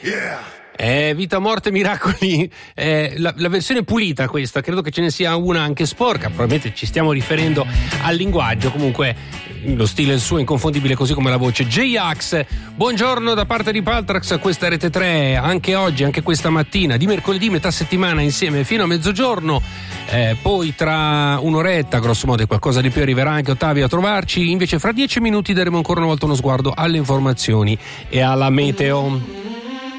Vita, morte, miracoli, la versione pulita questa, credo che ce ne sia una anche sporca, probabilmente ci stiamo riferendo al linguaggio, comunque lo stile è il suo, inconfondibile, così come la voce. J-Ax, buongiorno da parte di Paltrax, questa Rete 3, anche oggi, anche questa mattina, di mercoledì, metà settimana insieme fino a mezzogiorno, poi tra un'oretta, grosso modo, e qualcosa di più, arriverà anche Ottavio a trovarci, invece fra 10 minuti daremo ancora una volta uno sguardo alle informazioni e alla meteo.